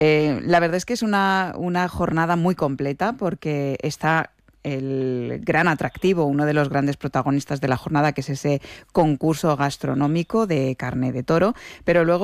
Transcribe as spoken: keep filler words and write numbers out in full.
Eh, la verdad es que es una, una jornada muy completa porque está el gran atractivo, uno de los grandes protagonistas de la jornada, que es ese concurso gastronómico de carne de toro, pero luego